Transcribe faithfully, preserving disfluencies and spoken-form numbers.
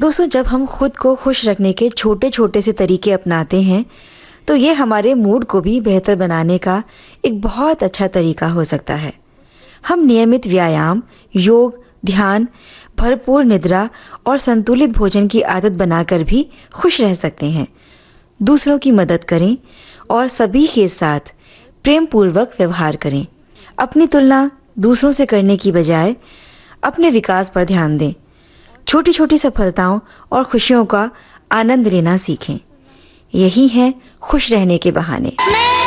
दोस्तों, जब हम खुद को खुश रखने के छोटे छोटे से तरीके अपनाते हैं तो ये हमारे मूड को भी बेहतर बनाने का एक बहुत अच्छा तरीका हो सकता है। हम नियमित व्यायाम, योग, ध्यान, भरपूर निद्रा और संतुलित भोजन की आदत बनाकर भी खुश रह सकते हैं। दूसरों की मदद करें और सभी के साथ प्रेम पूर्वक व्यवहार करें। अपनी तुलना दूसरों से करने की बजाय अपने विकास पर ध्यान दें। छोटी छोटी सफलताओं और खुशियों का आनंद लेना सीखें। यही है खुश रहने के बहाने।